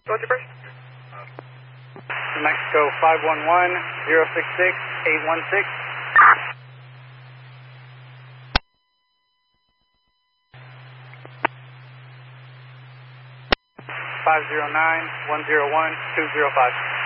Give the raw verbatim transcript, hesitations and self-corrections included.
What's your first? New Mexico five one one, zero six six, eight one six. five zero nine, one zero one, two zero five.